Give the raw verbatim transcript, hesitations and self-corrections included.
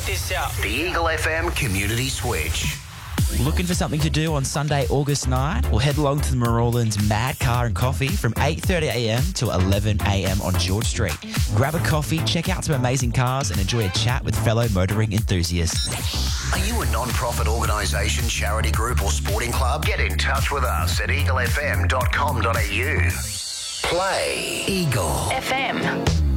this out. The Eagle F M Community Switch. Looking for something to do on Sunday, August ninth? Well, head along to the Marorlands Mad Car and Coffee from eight thirty a m to eleven a m on George Street. Grab a coffee, check out some amazing cars and enjoy a chat with fellow motoring enthusiasts. Are you a non-profit organisation, charity group or sporting club? Get in touch with us at eagle f m dot com dot a u. Play Eagle F M.